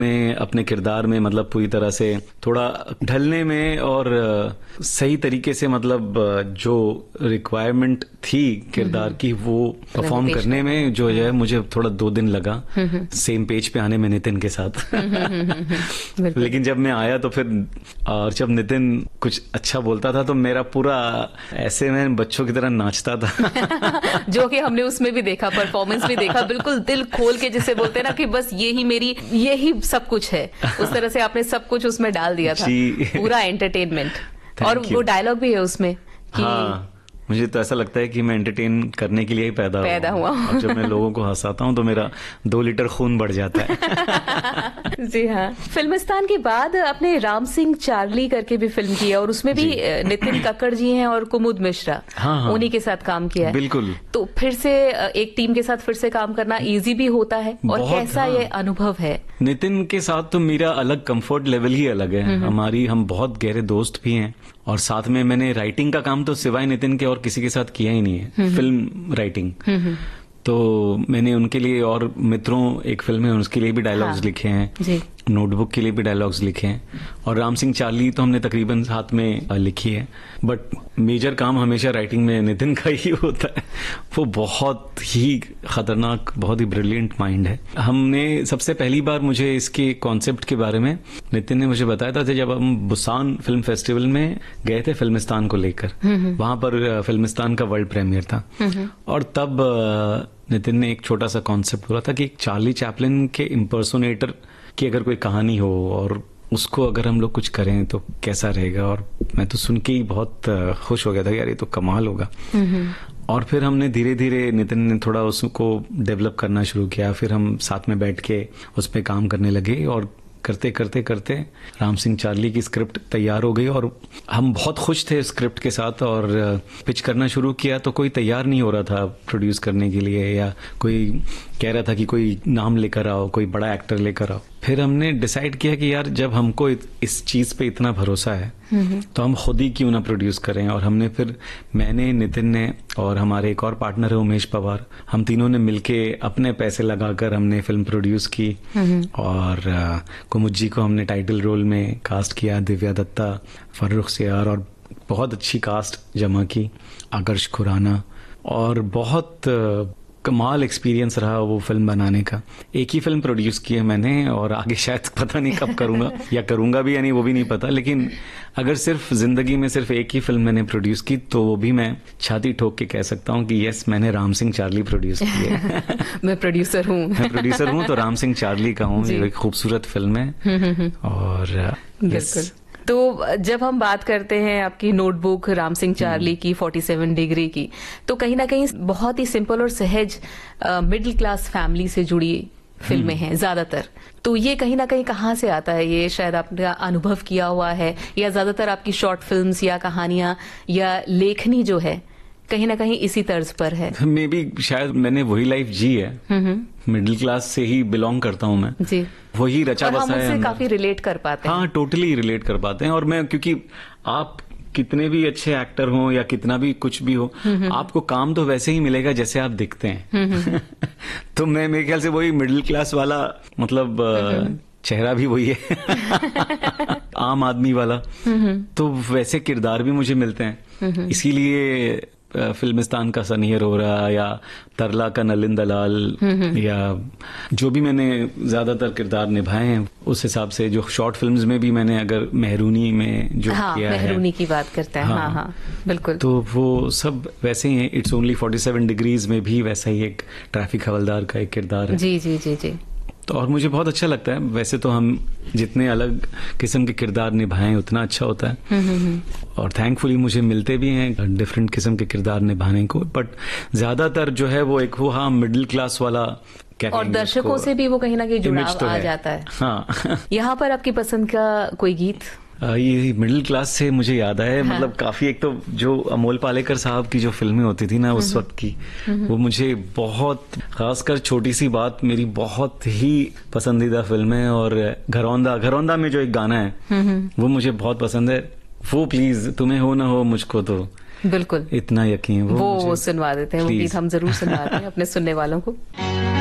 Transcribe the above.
मैं अपने किरदार में मतलब पूरी तरह से थोड़ा ढलने में और सही तरीके से मतलब जो रिक्वायरमेंट थी किरदार की वो परफॉर्म करने में जो है मुझे थोड़ा 2 दिन लगा सेम पेज पे आने में नितिन के साथ। लेकिन जब मैं आया तो फिर और जब नितिन कुछ अच्छा बोलता था तो मेरा पूरा ऐसे में बच्चों की तरह नाचता था। जो कि हमने उसमें भी देखा, परफॉर्मेंस भी देखा, बिल्कुल दिल खोल के जिसे बोलते हैं ना कि बस यही सब कुछ है, उस तरह से आपने सब कुछ उसमें डाल दिया था, पूरा एंटरटेनमेंट। और वो डायलॉग भी है उसमें कि हाँ, मुझे तो ऐसा लगता है कि मैं एंटरटेन करने के लिए ही पैदा हुआ। और जब मैं लोगों को हंसाता हूँ तो मेरा 2 लीटर खून बढ़ जाता है। जी हाँ। फिल्मिस्तान के बाद आपने राम सिंह चार्ली करके भी फिल्म की है और उसमें भी नितिन कक्कड़ जी हैं और कुमुद मिश्रा, हाँ, उन्हीं के साथ काम किया है। बिल्कुल। तो फिर से एक टीम के साथ फिर से काम करना इजी भी होता है और कैसा ये अनुभव है? नितिन के साथ तो मेरा अलग कंफर्ट लेवल ही अलग है। हम बहुत गहरे दोस्त भी हैं और साथ में मैंने राइटिंग का काम तो सिवाय नितिन के और किसी के साथ किया ही नहीं है, फिल्म राइटिंग। तो मैंने उनके लिए और मित्रों एक फिल्म है उसके लिए भी डायलॉग्स लिखे हैं, नोटबुक के लिए भी डायलॉग्स लिखे हैं और राम सिंह चार्ली तो हमने तकरीबन साथ में लिखी है। बट मेजर काम हमेशा राइटिंग में नितिन का ही होता है। वो बहुत ही खतरनाक, बहुत ही ब्रिलियंट माइंड है। हमने सबसे पहली बार मुझे इसके कॉन्सेप्ट के बारे में नितिन ने मुझे बताया था जब हम बुसान फिल्म फेस्टिवल में गए थे फिल्मिस्तान को लेकर। वहां पर फिल्मिस्तान का वर्ल्ड प्रीमियर था और तब नितिन ने एक छोटा सा कॉन्सेप्ट बोला था कि एक चार्ली चैपलिन के इम्पर्सोनेटर की अगर कोई कहानी हो और उसको अगर हम लोग कुछ करें तो कैसा रहेगा। और मैं तो सुन के ही बहुत खुश हो गया था यार ये तो कमाल होगा। और फिर हमने धीरे धीरे नितिन ने थोड़ा उसको डेवलप करना शुरू किया, फिर हम साथ में बैठ के उस पर काम करने लगे और करते करते करते राम सिंह चार्ली की स्क्रिप्ट तैयार हो गई और हम बहुत खुश थे स्क्रिप्ट के साथ। और पिच करना शुरू किया तो कोई तैयार नहीं हो रहा था प्रोड्यूस करने के लिए, या कोई कह रहा था कि कोई नाम लेकर आओ, कोई बड़ा एक्टर लेकर आओ। फिर हमने डिसाइड किया कि यार जब हमको इस चीज पे इतना भरोसा है तो हम खुद ही क्यों ना प्रोड्यूस करें। और हमने फिर मैंने, नितिन ने और हमारे एक और पार्टनर है उमेश पवार, हम तीनों ने मिलके अपने पैसे लगाकर हमने फिल्म प्रोड्यूस की। और कुमुद जी को हमने टाइटल रोल में कास्ट किया, दिव्या दत्ता, फर्रुख सियार और बहुत अच्छी कास्ट जमा की, आकर्ष खुराना। और बहुत कमाल एक्सपीरियंस रहा वो फिल्म बनाने का। एक ही फिल्म प्रोड्यूस की है मैंने और आगे शायद पता नहीं कब करूंगा या करूंगा भी या नहीं वो भी नहीं पता। लेकिन अगर सिर्फ जिंदगी में सिर्फ एक ही फिल्म मैंने प्रोड्यूस की तो वो भी मैं छाती ठोक के कह सकता हूँ कि यस मैंने राम सिंह चार्ली प्रोड्यूस की है। मैं प्रोड्यूसर हूँ तो राम सिंह चार्ली का हूँ। एक खूबसूरत फिल्म है। और बिल्कुल। तो जब हम बात करते हैं आपकी नोटबुक राम सिंह चार्ली की 47 डिग्री की, तो कहीं ना कहीं बहुत ही सिंपल और सहज मिडिल क्लास फैमिली से जुड़ी फिल्में हैं ज्यादातर। तो ये कहीं ना कहीं कहाँ से आता है? ये शायद आपने अनुभव किया हुआ है या ज्यादातर आपकी शॉर्ट फिल्म्स या कहानियां या लेखनी जो है कहीं ना कहीं इसी तर्ज पर है? मे बी शायद मैंने वही लाइफ जी है, मिडिल क्लास से ही बिलोंग करता हूँ मैं जी। वही रचा बसा है, हम उससे काफी रिलेट कर पाते हैं। हाँ, टोटली रिलेट कर पाते हैं। और मैं, क्योंकि आप कितने भी अच्छे एक्टर हो या कितना भी कुछ भी हो, आपको काम तो वैसे ही मिलेगा जैसे आप दिखते हैं। तो मैं, मेरे ख्याल से वही मिडिल क्लास वाला मतलब चेहरा भी वही है, आम आदमी वाला। तो वैसे किरदार भी मुझे मिलते हैं, इसीलिए फिल्मिस्तान का सनी अरोरा या तरला का नलिन दलाल या जो भी मैंने ज्यादातर किरदार निभाए हैं उस हिसाब से, जो शॉर्ट फिल्म्स में भी मैंने अगर मेहरूनी में जो किया है, मेहरूनी की बात करते हैं, हाँ, बिल्कुल, तो वो सब वैसे ही है। इट्स ओनली 47 डिग्रीज में भी वैसा ही एक ट्रैफिक हवलदार का एक किरदार है। जी जी जी जी। तो और मुझे बहुत अच्छा लगता है। वैसे तो हम जितने अलग किस्म के किरदार निभाएं उतना अच्छा होता है। और थैंकफुली मुझे मिलते भी हैं डिफरेंट किस्म के किरदार निभाने को। बट ज्यादातर जो है वो एक वो मिडिल क्लास वाला, और दर्शकों से भी वो कहीं ना कहीं जुड़ाव तो आ जाता है। हाँ। यहाँ पर आपकी पसंद का कोई गीत? ये मिडिल क्लास से मुझे याद आया, हाँ। मतलब काफी, एक तो जो अमोल पालेकर साहब की जो फिल्में होती थी ना उस वक्त की, वो मुझे बहुत, खासकर छोटी सी बात मेरी बहुत ही पसंदीदा फिल्म है। और घरौंदा में जो एक गाना है वो मुझे बहुत पसंद है। वो प्लीज तुम्हें हो ना हो मुझको तो बिल्कुल इतना यकीन, वो सुनवा देते हैं। वो गीत हम जरूर सुनवाते हैं अपने सुनने वालों को।